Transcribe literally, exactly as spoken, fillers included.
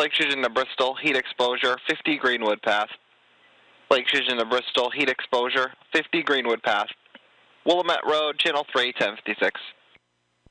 Lake Fusion to Bristol, heat exposure, fifty Greenwood Path. Lake Fusion to Bristol, heat exposure, fifty Greenwood Path. Willamette Road, channel three, ten fifty-six.